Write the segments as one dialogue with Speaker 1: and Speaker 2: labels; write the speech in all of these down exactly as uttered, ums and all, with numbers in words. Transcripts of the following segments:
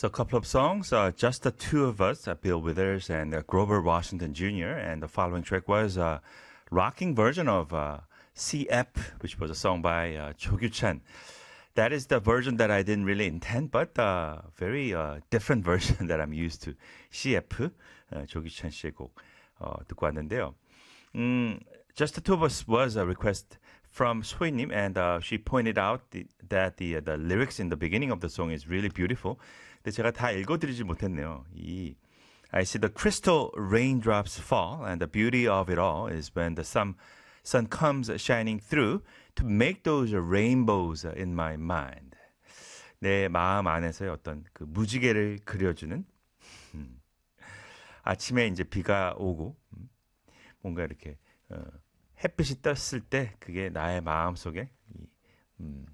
Speaker 1: So a couple of songs, uh, just the two of us, uh, Bill Withers and uh, Grover Washington Junior And the following track was a rocking version of uh, C F, which was a song by uh, Jo Kyu-chan. That is the version that I didn't really intend, but uh, very uh, different version that I'm used to. C F, uh, 조 규찬 씨의 곡 어, 듣고 왔는데요. 음, Just the Two of Us was a request from 소희님, and uh, she pointed out the, that the, uh, the lyrics in the beginning of the song is really beautiful. 근데 제가 다 읽어드리지 못했네요. 이 I see the crystal raindrops fall, and the beauty of it all is when the sun, sun comes shining through to make those rainbows in my mind. 내 마음 안에서의 어떤 그 무지개를 그려주는 음, 아침에 이제 비가 오고 음, 뭔가 이렇게 어, 햇빛이 떴을 때 그게 나의 마음 속에 이, 음,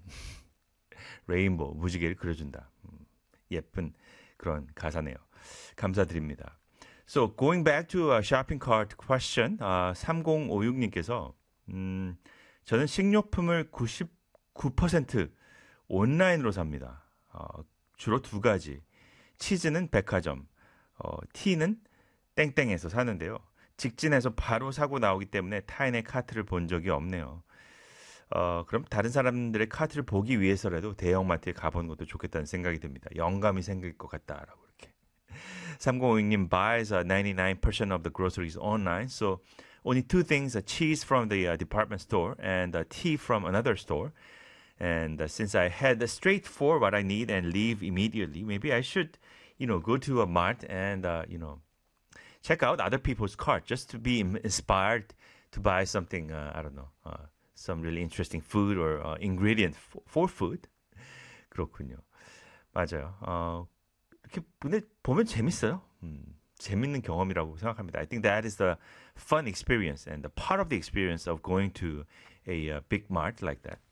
Speaker 1: 레인보우 무지개를 그려준다. 음, 예쁜 그런 가사네요. 감사드립니다. So going back to a shopping cart question, uh, 삼공오육님께서 음, 저는 식료품을 구십구 퍼센트 온라인으로 삽니다. 어, 주로 두 가지. 치즈는 백화점, 어, 티는 땡땡에서 사는데요. 직진해서 바로 사고 나오기 때문에 타인의 카트를 본 적이 없네요. 어, 그럼 다른 사람들의 카트를 보기 위해서라도 대형마트에 가보는 것도 좋겠다는 생각이 듭니다. 영감이 생길 것 같다라고 이렇게. 삼공오육님 buys uh, ninety-nine percent of the groceries online, so only two things, uh, cheese from the uh, department store and uh, tea from another store. And uh, since I head straight for what I need and leave immediately, maybe I should, you know, go to a mart and, uh, you know, check out other people's cart just to be inspired to buy something, uh, I don't know, uh, some really interesting food or uh, ingredient for, for food. 그렇군요. 맞아요. 어, 이렇게 근데 보면 재밌어요. 음, 재밌는 경험이라고 생각합니다. I think that is the fun experience and the part of the experience of going to a uh, big mart like that.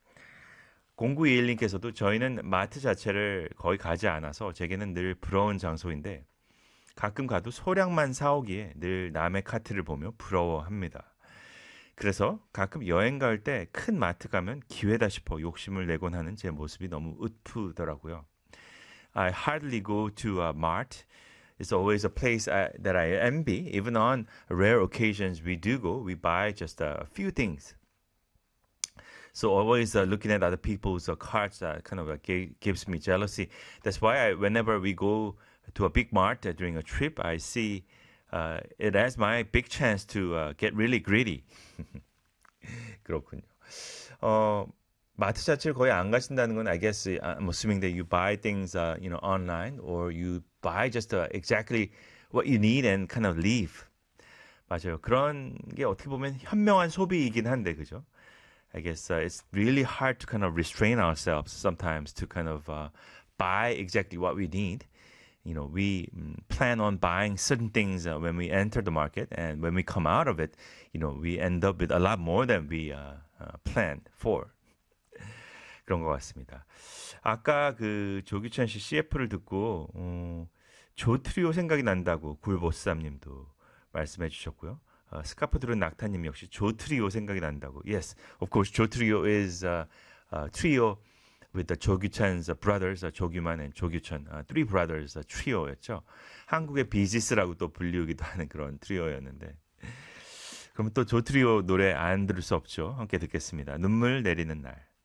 Speaker 1: 공구이일님께서도 저희는 마트 자체를 거의 가지 않아서 제게는 늘 부러운 장소인데 가끔 가도 소량만 사오기에 늘 남의 카트를 보며 부러워합니다. 그래서 가끔 여행 갈 때 큰 마트 가면 기회다 싶어 욕심을 내곤 하는 제 모습이 너무 웃프더라고요. I hardly go to a mart. It's always a place I, that I envy. Even on rare occasions we do go, we buy just a few things. So always uh, looking at other people's uh, carts uh, kind of uh, g- gives me jealousy. That's why I, whenever we go to a big mart uh, during a trip, I see uh, it as my big chance to uh, get really greedy. 그렇군요. 어, 마트 자체를 거의 안 가신다는 건 I guess I'm assuming that you buy things uh, you know online or you buy just uh, exactly what you need and kind of leave. 맞아요. 그런 게 어떻게 보면 현명한 소비이긴 한데 그죠? I guess uh, it's really hard to kind of restrain ourselves sometimes to kind of uh, buy exactly what we need. You know, we um, plan on buying certain things uh, when we enter the market, and when we come out of it, you know, we end up with a lot more than we uh, uh, planned for. 그런 것 같습니다. 아까 그 조규찬 씨 씨에프를 듣고 어, 조트리오 생각이 난다고 굴보쌈님도 말씀해 주셨고요. 어, 스카프 들은 낙타님 역시 조트리오 생각이 난다고. Yes, of course, 조트리오 is a, a trio with the 조규찬's brothers, 조규만 and 조규찬, uh, three brothers 트리오였죠. 한국의 비지스라고 또 불리우기도 하는 그런 트리오였는데. 그럼 또 조트리오 노래 안 들을 수 없죠. 함께 듣겠습니다. 눈물 내리는 날.